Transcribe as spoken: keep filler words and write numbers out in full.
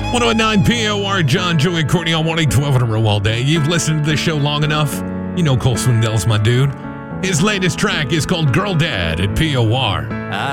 one oh nine P O R, John, Joey, Courtney on morning, twelve in a row all day. You've listened to this show long enough. You know Cole Swindell's my dude. His latest track is called Girl Dad at P O R.